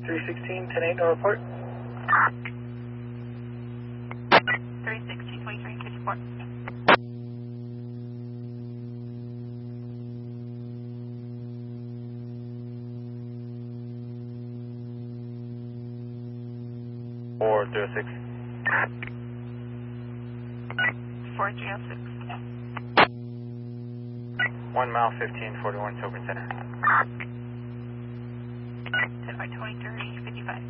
316, 10-8, no report. 316, 2354. Four 306. 4306. 1 mile 1541 Silver Center. 10 by 23.